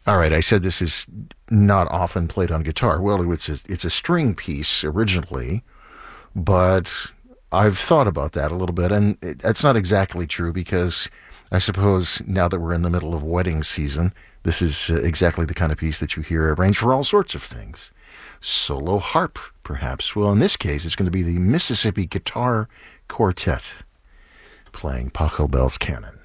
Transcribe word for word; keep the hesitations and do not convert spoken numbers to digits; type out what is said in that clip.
All right, I said this is not often played on guitar. Well, it's a, it's a string piece originally, but I've thought about that a little bit, and it, that's not exactly true because I suppose now that we're in the middle of wedding season, this is uh, exactly the kind of piece that you hear arranged for all sorts of things. Solo harp, perhaps. Well, in this case, it's going to be the Mississippi Guitar Quartet playing Pachelbel's Canon.